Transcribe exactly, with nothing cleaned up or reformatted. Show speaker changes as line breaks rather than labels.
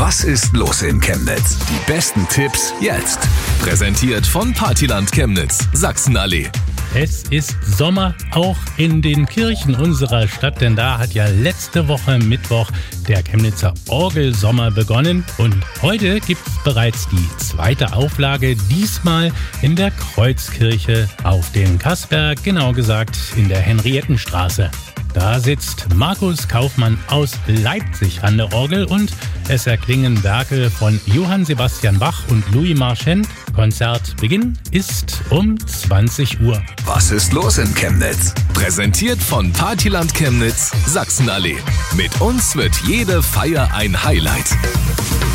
Was ist los in Chemnitz? Die besten Tipps jetzt. Präsentiert von Partyland Chemnitz, Sachsenallee.
Es ist Sommer auch in den Kirchen unserer Stadt, denn da hat ja letzte Woche Mittwoch der Chemnitzer Orgelsommer begonnen und heute gibt es bereits die zweite Auflage, diesmal in der Kreuzkirche auf dem Kassberg, genau gesagt in der Henriettenstraße. Da sitzt Markus Kaufmann aus Leipzig an der Orgel und es erklingen Werke von Johann Sebastian Bach und Louis Marchand. Konzertbeginn ist um zwanzig Uhr.
Was ist los in Chemnitz? Präsentiert von Partyland Chemnitz, Sachsenallee. Mit uns wird jede Feier ein Highlight.